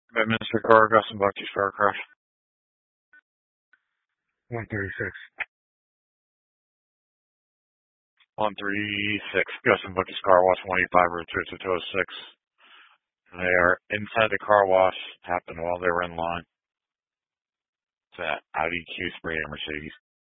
Mr. Car, Gus and Bucky's car crash. 136. 136. Gus and Bucky's car wash 185 or 206. They are inside the car wash. Happened while they were in line. It's an Audi Q3 and Mercedes.